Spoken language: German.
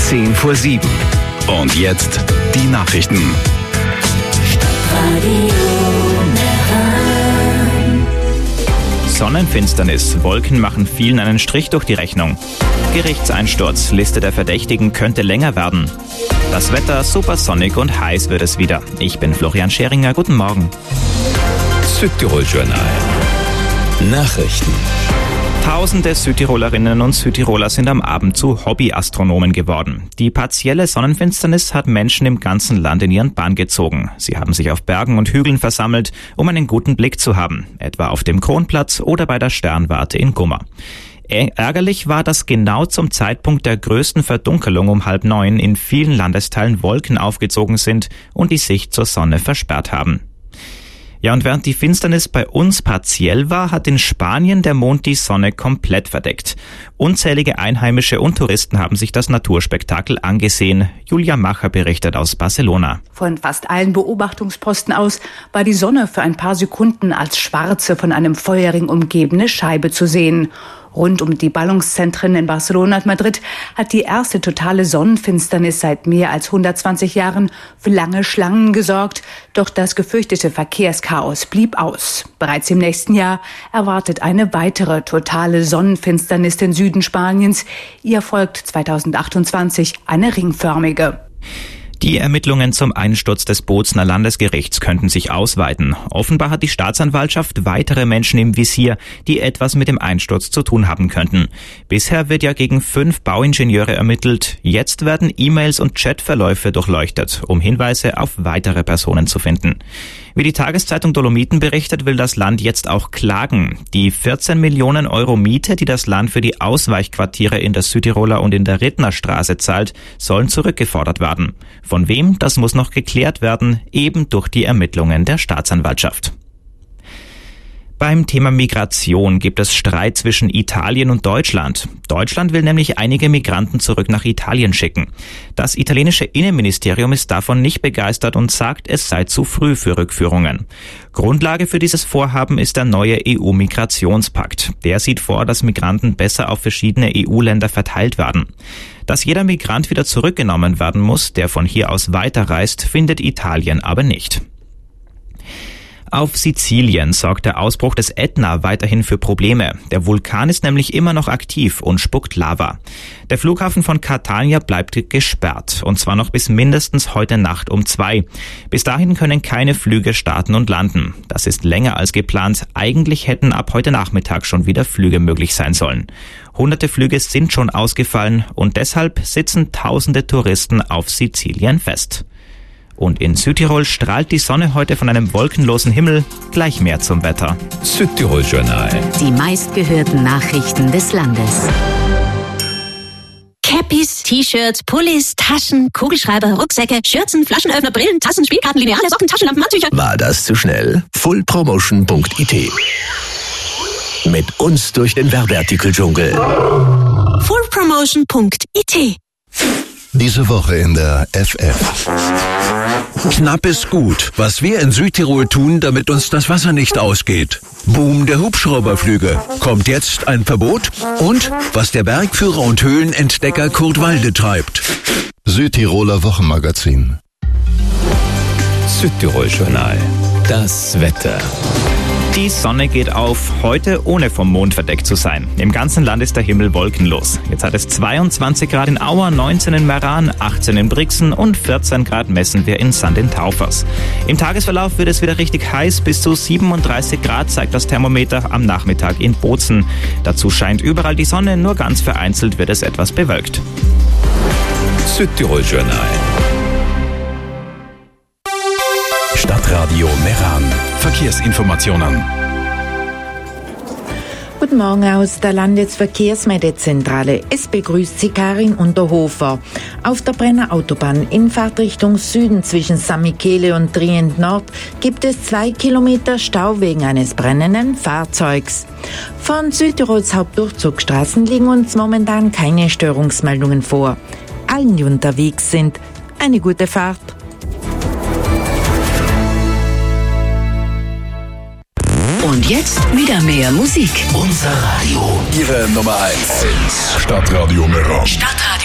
7:10. Und jetzt die Nachrichten. Sonnenfinsternis. Wolken machen vielen einen Strich durch die Rechnung. Gerichtseinsturz. Liste der Verdächtigen könnte länger werden. Das Wetter supersonnig und heiß wird es wieder. Ich bin Florian Scheringer. Guten Morgen. Südtirol-Journal. Nachrichten. Tausende Südtirolerinnen und Südtiroler sind am Abend zu Hobbyastronomen geworden. Die partielle Sonnenfinsternis hat Menschen im ganzen Land in ihren Bann gezogen. Sie haben sich auf Bergen und Hügeln versammelt, um einen guten Blick zu haben, etwa auf dem Kronplatz oder bei der Sternwarte in Gummer. Ärgerlich war, dass genau zum Zeitpunkt der größten Verdunkelung um 8:30 in vielen Landesteilen Wolken aufgezogen sind und die Sicht zur Sonne versperrt haben. Ja, und während die Finsternis bei uns partiell war, hat in Spanien der Mond die Sonne komplett verdeckt. Unzählige Einheimische und Touristen haben sich das Naturspektakel angesehen. Julia Macher berichtet aus Barcelona. Von fast allen Beobachtungsposten aus war die Sonne für ein paar Sekunden als schwarze, von einem Feuerring umgebene Scheibe zu sehen. Rund um die Ballungszentren in Barcelona und Madrid hat die erste totale Sonnenfinsternis seit mehr als 120 Jahren für lange Schlangen gesorgt. Doch das gefürchtete Verkehrschaos blieb aus. Bereits im nächsten Jahr erwartet eine weitere totale Sonnenfinsternis den Süden Spaniens. Ihr folgt 2028 eine ringförmige. Die Ermittlungen zum Einsturz des Bozner Landesgerichts könnten sich ausweiten. Offenbar hat die Staatsanwaltschaft weitere Menschen im Visier, die etwas mit dem Einsturz zu tun haben könnten. Bisher wird ja gegen 5 Bauingenieure ermittelt. Jetzt werden E-Mails und Chatverläufe durchleuchtet, um Hinweise auf weitere Personen zu finden. Wie die Tageszeitung Dolomiten berichtet, will das Land jetzt auch klagen. Die 14 Millionen Euro Miete, die das Land für die Ausweichquartiere in der Südtiroler und in der Rittnerstraße zahlt, sollen zurückgefordert werden. Von wem, das muss noch geklärt werden, eben durch die Ermittlungen der Staatsanwaltschaft. Beim Thema Migration gibt es Streit zwischen Italien und Deutschland. Deutschland will nämlich einige Migranten zurück nach Italien schicken. Das italienische Innenministerium ist davon nicht begeistert und sagt, es sei zu früh für Rückführungen. Grundlage für dieses Vorhaben ist der neue EU-Migrationspakt. Der sieht vor, dass Migranten besser auf verschiedene EU-Länder verteilt werden. Dass jeder Migrant wieder zurückgenommen werden muss, der von hier aus weiterreist, findet Italien aber nicht. Auf Sizilien sorgt der Ausbruch des Ätna weiterhin für Probleme. Der Vulkan ist nämlich immer noch aktiv und spuckt Lava. Der Flughafen von Catania bleibt gesperrt, und zwar noch bis mindestens heute Nacht um 2. Bis dahin können keine Flüge starten und landen. Das ist länger als geplant. Eigentlich hätten ab heute Nachmittag schon wieder Flüge möglich sein sollen. Hunderte Flüge sind schon ausgefallen und deshalb sitzen tausende Touristen auf Sizilien fest. Und in Südtirol strahlt die Sonne heute von einem wolkenlosen Himmel. Gleich mehr zum Wetter. Südtirol-Journal. Die meistgehörten Nachrichten des Landes. Cappies, T-Shirts, Pullis, Taschen, Kugelschreiber, Rucksäcke, Schürzen, Flaschenöffner, Brillen, Tassen, Spielkarten, Lineale, Socken, Taschenlampen, Handtücher. War das zu schnell? Fullpromotion.it. Mit uns durch den Werbeartikeldschungel. Fullpromotion.it. Diese Woche in der FF. Knapp ist gut. Was wir in Südtirol tun, damit uns das Wasser nicht ausgeht. Boom der Hubschrauberflüge. Kommt jetzt ein Verbot? Und was der Bergführer und Höhlenentdecker Kurt Walde treibt. Südtiroler Wochenmagazin. Südtirol-Journal. Das Wetter. Die Sonne geht auf, heute ohne vom Mond verdeckt zu sein. Im ganzen Land ist der Himmel wolkenlos. Jetzt hat es 22 Grad in Auer, 19 in Meran, 18 in Brixen und 14 Grad messen wir in Sand in Taufers. Im Tagesverlauf wird es wieder richtig heiß, bis zu 37 Grad zeigt das Thermometer am Nachmittag in Bozen. Dazu scheint überall die Sonne, nur ganz vereinzelt wird es etwas bewölkt. Südtirol-Journal. Stadtradio Meran. Verkehrsinformationen. Guten Morgen aus der Landesverkehrsmeldezentrale. Es begrüßt Sie Karin Unterhofer. Auf der Brenner Autobahn in Fahrtrichtung Süden zwischen St. Michele und Trient Nord gibt es 2 Kilometer Stau wegen eines brennenden Fahrzeugs. Von Südtirols Hauptdurchzugsstraßen liegen uns momentan keine Störungsmeldungen vor. Allen, die unterwegs sind, eine gute Fahrt. Und jetzt wieder mehr Musik. Unser Radio. Ihre Nummer 1. Stadtradio Meran. Stadtradio